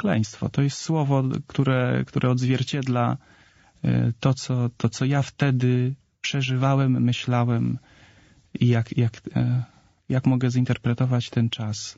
przekleństwo. To jest słowo, które odzwierciedla to, co ja wtedy przeżywałem, myślałem i jak mogę zinterpretować ten czas.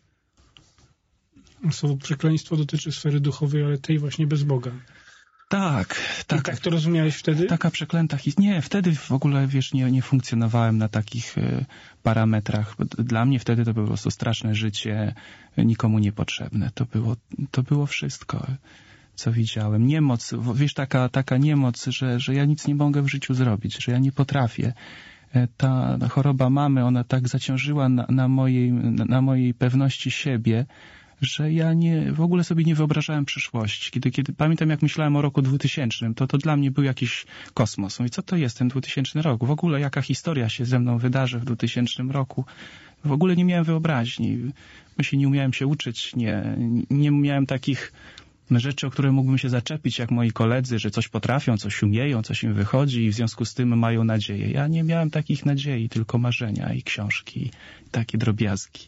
Słowo przekleństwo dotyczy sfery duchowej, ale tej właśnie bez Boga. Tak. I tak to rozumiałeś wtedy? Taka przeklęta historia. Nie, wtedy w ogóle, wiesz, nie funkcjonowałem na takich parametrach. Dla mnie wtedy to było po prostu straszne życie, nikomu niepotrzebne. To było wszystko, co widziałem. Niemoc, wiesz, taka niemoc, że ja nic nie mogę w życiu zrobić, że ja nie potrafię. Ta choroba mamy, ona tak zaciążyła na mojej pewności siebie, że ja w ogóle sobie nie wyobrażałem przyszłości. Kiedy pamiętam, jak myślałem o roku 2000, to dla mnie był jakiś kosmos. Mówię, co to jest ten 2000 rok? W ogóle jaka historia się ze mną wydarzy w 2000 roku? W ogóle nie miałem wyobraźni. Nie umiałem się uczyć, nie miałem takich rzeczy, o które mógłbym się zaczepić, jak moi koledzy, że coś potrafią, coś umieją, coś im wychodzi i w związku z tym mają nadzieję. Ja nie miałem takich nadziei, tylko marzenia i książki, i takie drobiazgi.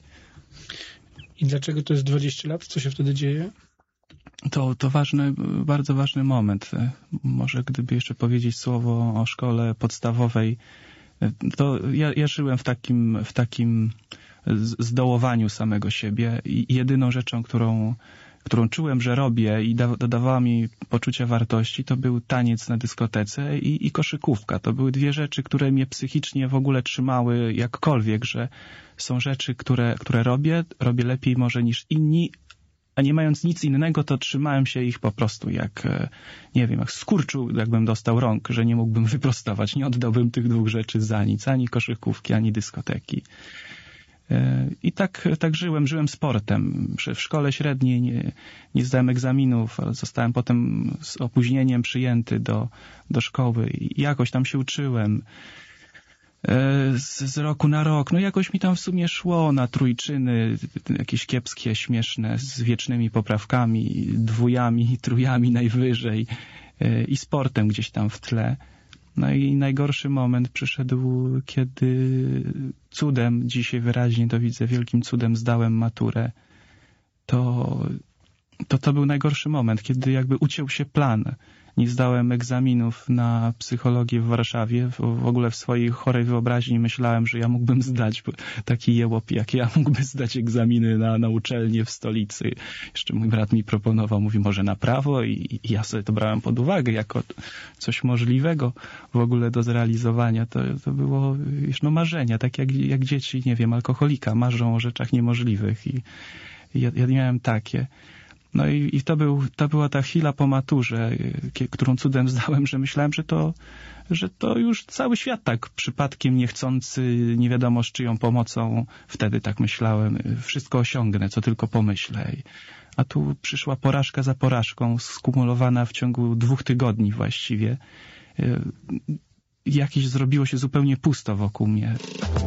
I dlaczego to jest 20 lat? Co się wtedy dzieje? To ważny, bardzo ważny moment. Może gdyby jeszcze powiedzieć słowo o szkole podstawowej, to ja żyłem w takim zdołowaniu samego siebie i jedyną rzeczą, którą czułem, że robię i dodawała mi poczucie wartości, to był taniec na dyskotece i koszykówka. To były dwie rzeczy, które mnie psychicznie w ogóle trzymały jakkolwiek, że są rzeczy, które robię lepiej może niż inni, a nie mając nic innego, to trzymałem się ich po prostu jak, nie wiem, jak skurczu, jakbym dostał rąk, że nie mógłbym wyprostować. Nie oddałbym tych dwóch rzeczy za nic, ani koszykówki, ani dyskoteki. I tak żyłem sportem. W szkole średniej nie zdałem egzaminów, ale zostałem potem z opóźnieniem przyjęty do szkoły i jakoś tam się uczyłem. Z roku na rok, jakoś mi tam w sumie szło na trójczyny, jakieś kiepskie, śmieszne, z wiecznymi poprawkami, dwójami, trójami najwyżej i sportem gdzieś tam w tle. No i najgorszy moment przyszedł, kiedy cudem, dzisiaj wyraźnie to widzę, wielkim cudem zdałem maturę. To był najgorszy moment, kiedy jakby uciął się plan. Nie zdałem egzaminów na psychologię w Warszawie. W ogóle w swojej chorej wyobraźni myślałem, że ja mógłbym zdać, taki jełop jak ja mógłby zdać egzaminy na uczelnię w stolicy. Jeszcze mój brat mi proponował, mówi może na prawo i ja sobie to brałem pod uwagę jako coś możliwego w ogóle do zrealizowania. To było marzenia, tak jak dzieci, nie wiem, alkoholika, marzą o rzeczach niemożliwych i ja miałem takie. No i to była ta chwila po maturze, którą cudem zdałem, że myślałem, że to już cały świat tak przypadkiem niechcący, nie wiadomo z czyją pomocą, wtedy tak myślałem, wszystko osiągnę, co tylko pomyślę. A tu przyszła porażka za porażką, skumulowana w ciągu 2 tygodni właściwie. Jakieś zrobiło się zupełnie pusto wokół mnie.